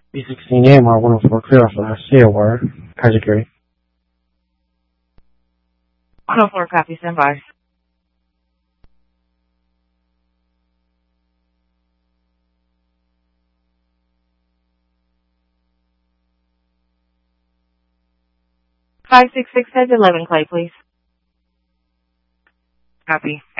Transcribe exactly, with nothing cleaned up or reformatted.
B sixteen A M R one oh four clear off last. Say a word. Kaiser Gary. one oh four, copy, stand by. five six six, heads eleven, Clay, please. Copy.